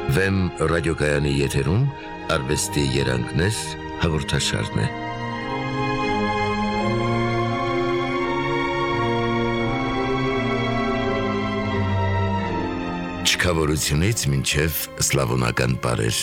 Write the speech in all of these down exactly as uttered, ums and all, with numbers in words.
Վեմ ռադիոկայանի եթերում արվեստի երանգներ հաղորդաշարն է։ Չքավորությունից մինչև սլավոնական բառեր։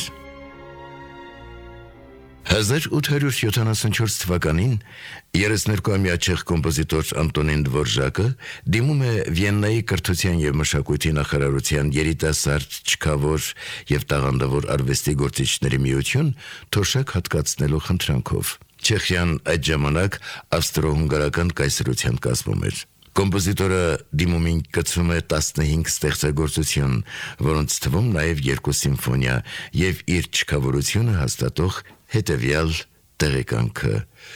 հազար ութ հարյուր յոթանասունչորս թվականին երեսներկուամյա չեխ կոմպոզիտոր Անտոնին Դվորժակը դիմում է Վիեննայի կրթության և մշակույթի նախարարության երիտասարդ, չքավոր և տաղանդավոր արվեստի գործիչների միություն թոշակ հատկացնելու խնդրանքով։ Չեխիան այդ ժամանակ ավստրո-հունգարական կայսրության կազմում էր։ Կոմպոզիտորը դիմումին կցում է տասնհինգ ստեղծագործություն, որոնց թվում նաև երկու սիմֆոնիա և իր չքավորությունը հաստատող հետևյալ տեղեկանքը։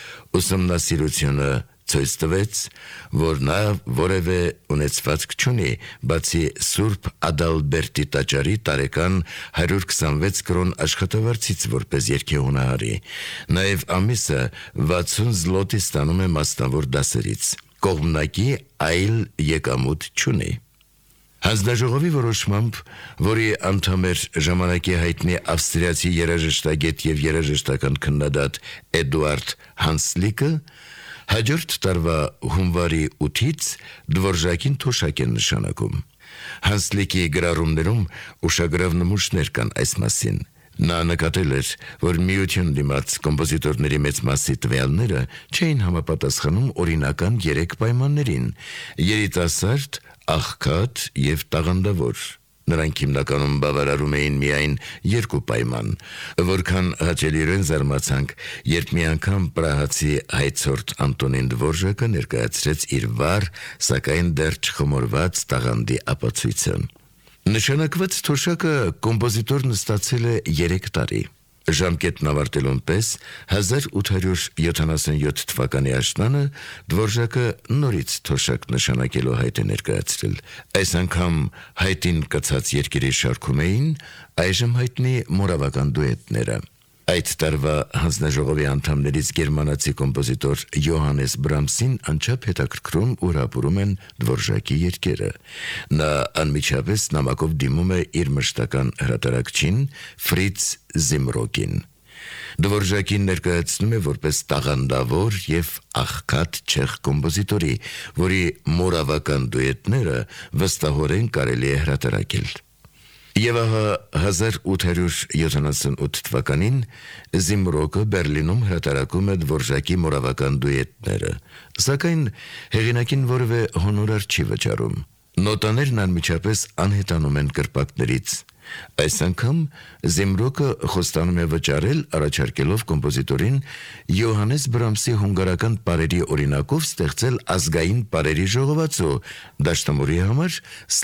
Ուսումնասիրությունը ցույց տվեց, որ նա որևէ ունեցվածք չունի, բացի Սուրբ Ադալբերտի տաճարի տարեկան հարյուր քսանվեց կրոն աշխատավարձից որպես երգեհոնահարի։ Նաև ամիսը վաթսուն զլոտի ստանում է մասնավոր դասերից։ Կողմնակի այլ եկամուտ չունի։ Հանձնաժողովի որոշմամբ, որի անդամ էր ժամանակի հայտնի ավստրիացի երաժշտագետ և երաժշտական քննադատ Էդուարդ Հանսլիկը, հաջորդ տարվա հունվարի ութից Դվորժակին թոշակ են նշանակում։ Հանսլիկի գրառումներում ուշագրավ նմուշներ կան այս մասին։ Նա նկատել էր, որ միություն դիմաց կոմպոզիտորների մեծ մասի տվյալները չէին համապատասխանում օրինական երեք պայմաններին՝ երիտասարդ, աղքատ և տաղանդավոր։ Նրանք հիմնականում բավարարում էին միայն երկու պայման, որքան հաճելիորեն զարմացանք, երբ մի անգամ պրահացի հայցորդ Անտոնին Դվորժակը ներկայացրեց իր վառ, սակայն դեռ չխմորված տաղանդի ապացույցը։ Նշանակված թոշակը կոմպոզիտորն ստացել է երեք տարի։ Ժամկետն ավարտելուն պես հազար ութ հարյուր յոթանասունյոթ թվականի աշնանը Դվորժակը նորից թոշակ նշանակելու հայտ է ներկայացրել։ Այս անգամ հայտին կցած երկերի շարքում էին այժմ հայտնի մորավական դուետները։ Այդ տարվա հանձնաժողովի անդամներից գերմանացի կոմպոզիտոր Յոհանես Բրամսին անչափ հետաքրքրում ու հրապուրում են Դվորժակի երգերը։ Նա անմիջապես նամակով դիմում է իր մշտական հրատարակչին Ֆրից Զիմրոկին։ Դվորժակին ներկայացնում է որպես տաղանդավոր և աղքատ չեխ կոմպոզիտորի, որի մորավական դուետները վստահորեն կարելի է հրատարակել։ Եվ ահա հազար ութ հարյուր յոթանասունութ թվականին Զիմրոկը Բերլինում հրատարակում է Դվորժակի մորավական դուետները, սակայն հեղինակին որևէ հոնորար չի վճարում։ Նոտաներն անմիջապես անհետանում են կրպակներից։ Այս անգամ Զիմրոկը խոստանում է վճարել, առաջարկելով կոմպոզիտորին Յոհանես Բրամսի հունգարական պարերի օրինակով ստեղծել ազգային պարերի ժողովածու՝ դաշնամուրի համար